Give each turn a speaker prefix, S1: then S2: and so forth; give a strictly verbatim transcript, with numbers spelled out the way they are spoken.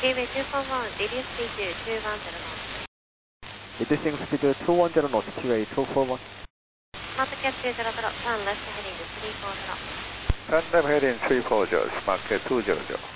S1: Gateway two four one, reduce speed to two one zero knots.
S2: Reducing speed to two one zero knots, Q A two four one.
S1: Contact two zero zero, turn left heading three four zero.
S3: Turn left heading three four zero, mark two zero zero.